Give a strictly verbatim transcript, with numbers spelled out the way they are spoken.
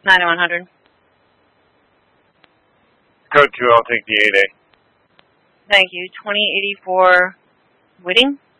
ninety-one hundred. Code two, I'll take the eight A. Thank you. twenty eighty-four Whitting?